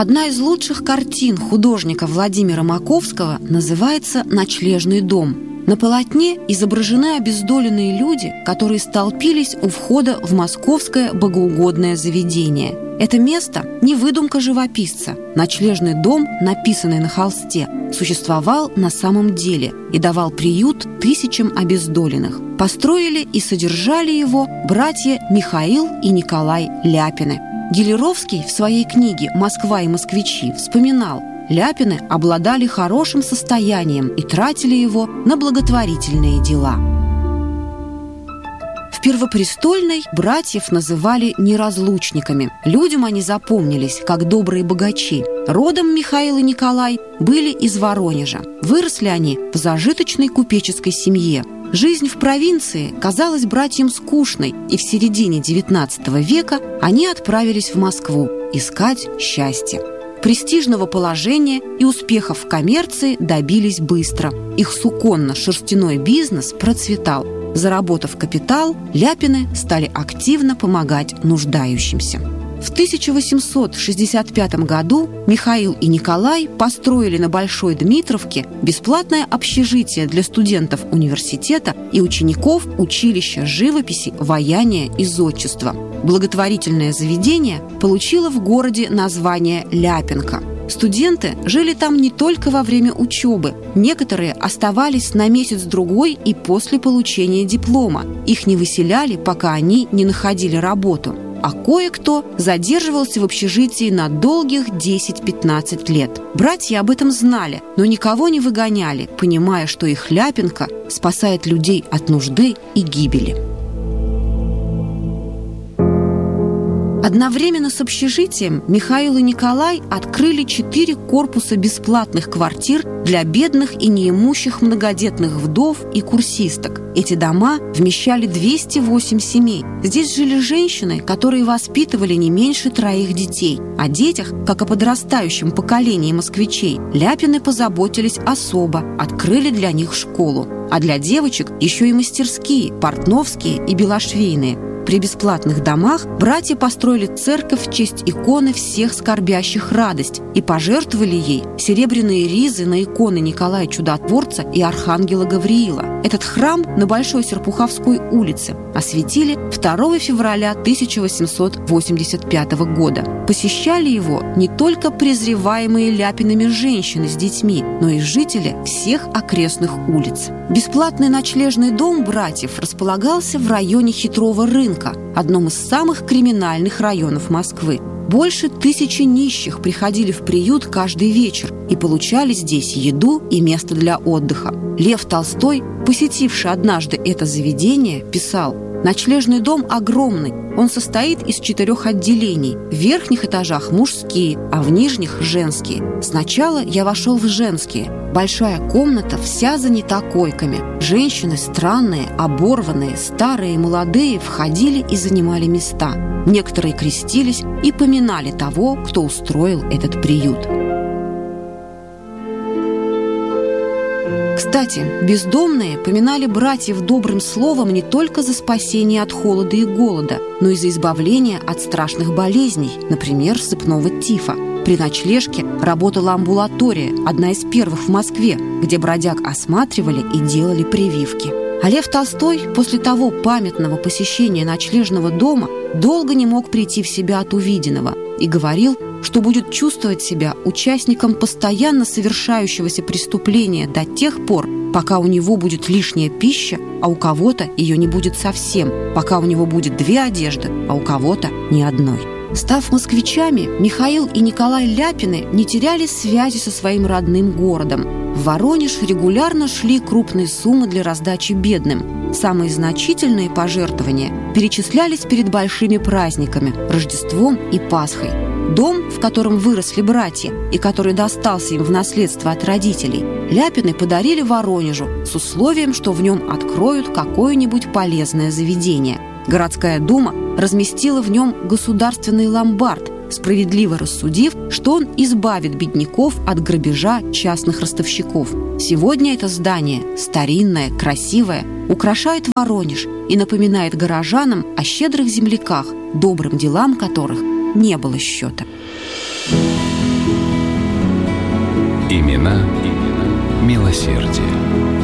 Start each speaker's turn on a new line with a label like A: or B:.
A: Одна из лучших картин художника Владимира Маковского называется «Ночлежный дом». На полотне изображены обездоленные люди, которые столпились у входа в московское богоугодное заведение. Это место – не выдумка живописца. Ночлежный дом, написанный на холсте, существовал на самом деле и давал приют тысячам обездоленных. Построили и содержали его братья Михаил и Николай Ляпины. Гелеровский в своей книге «Москва и москвичи» вспоминал: Ляпины обладали хорошим состоянием и тратили его на благотворительные дела. В Первопрестольной братьев называли неразлучниками. Людям они запомнились как добрые богачи. Родом Михаил и Николай были из Воронежа. Выросли они в зажиточной купеческой семье. Жизнь в провинции казалась братьям скучной, и в середине XIX века они отправились в Москву искать счастье. Престижного положения и успехов в коммерции добились быстро. Их суконно-шерстяной бизнес процветал. Заработав капитал, Ляпины стали активно помогать нуждающимся. В 1865 году Михаил и Николай построили на Большой Дмитровке бесплатное общежитие для студентов университета и учеников училища живописи, ваяния и зодчества. Благотворительное заведение получило в городе название «Ляпинка». Студенты жили там не только во время учебы. Некоторые оставались на месяц-другой и после получения диплома. Их не выселяли, пока они не находили работу. А кое-кто задерживался в общежитии на долгих 10-15 лет. Братья об этом знали, но никого не выгоняли, понимая, что их Ляпинка спасает людей от нужды и гибели. Одновременно с общежитием Михаил и Николай открыли 4 корпуса бесплатных квартир для бедных и неимущих многодетных вдов и курсисток. Эти дома вмещали 208 семей. Здесь жили женщины, которые воспитывали не меньше 3 детей. О детях, как о подрастающем поколении москвичей, Ляпины позаботились особо, открыли для них школу. А для девочек еще и мастерские, портновские и белошвейные. При бесплатных домах братья построили церковь в честь иконы всех скорбящих радость и пожертвовали ей серебряные ризы на иконы Николая Чудотворца и архангела Гавриила. Этот храм на Большой Серпуховской улице осветили 2 февраля 1885 года. Посещали его не только презреваемые Ляпинами женщины с детьми, но и жители всех окрестных улиц. Бесплатный ночлежный дом братьев располагался в районе Хитрого рынка, одном из самых криминальных районов Москвы. Больше 1000 нищих приходили в приют каждый вечер и получали здесь еду и место для отдыха. Лев Толстой, посетивший однажды это заведение, писал: «Ночлежный дом огромный. Он состоит из 4 отделений. В верхних этажах мужские, а в нижних – женские. Сначала я вошел в женские. Большая комната вся занята койками. Женщины странные, оборванные, старые и молодые входили и занимали места. Некоторые крестились и поминали того, кто устроил этот приют». Кстати, бездомные поминали братьев добрым словом не только за спасение от холода и голода, но и за избавление от страшных болезней, например, сыпного тифа. При ночлежке работала амбулатория, одна из первых в Москве, где бродяг осматривали и делали прививки. А Лев Толстой после того памятного посещения ночлежного дома долго не мог прийти в себя от увиденного и говорил, что будет чувствовать себя участником постоянно совершающегося преступления до тех пор, пока у него будет лишняя пища, а у кого-то ее не будет совсем, пока у него будет 2 одежды, а у кого-то ни одной. Став москвичами, Михаил и Николай Ляпины не теряли связи со своим родным городом. В Воронеж регулярно шли крупные суммы для раздачи бедным. Самые значительные пожертвования перечислялись перед большими праздниками – Рождеством и Пасхой. Дом, в котором выросли братья и который достался им в наследство от родителей, Ляпины подарили Воронежу с условием, что в нем откроют какое-нибудь полезное заведение. Городская дума разместила в нем государственный ломбард, справедливо рассудив, что он избавит бедняков от грабежа частных ростовщиков. Сегодня это здание, старинное, красивое, украшает Воронеж и напоминает горожанам о щедрых земляках, добрым делам которых не было счета.
B: имена милосердия.